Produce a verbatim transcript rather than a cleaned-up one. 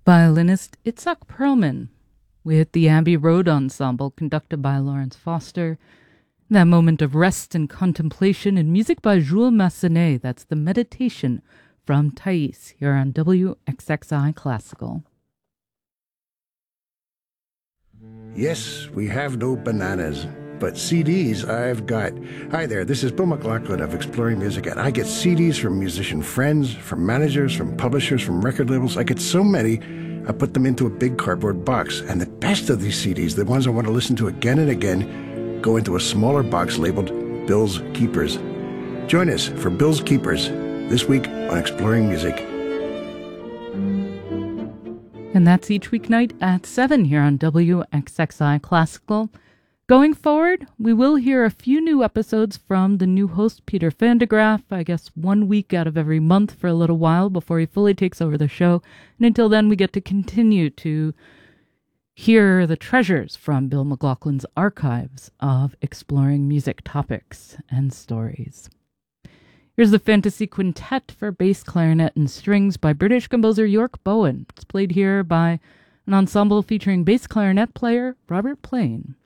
violinist Itzhak Perlman with the Abbey Road Ensemble conducted by Lawrence Foster. That moment of rest and contemplation and music by Jules Massenet. That's the Meditation from Thais here on W X X I Classical. Yes, we have no bananas, but C Ds I've got. Hi there, this is Bill McLaughlin of Exploring Music, and I get C Ds from musician friends, from managers, from publishers, from record labels. I get so many, I put them into a big cardboard box. And the best of these C Ds, the ones I want to listen to again and again, go into a smaller box labeled Bill's Keepers. Join us for Bill's Keepers this week on Exploring Music. And that's each weeknight at seven here on W X X I Classical. Going forward, we will hear a few new episodes from the new host, Peter van de Graaff, I guess one week out of every month for a little while before he fully takes over the show. And until then, we get to continue to hear the treasures from Bill McLaughlin's archives of exploring music topics and stories. Here's the Fantasy Quintet for bass, clarinet, and strings by British composer York Bowen. It's played here by an ensemble featuring bass clarinet player Robert Plain.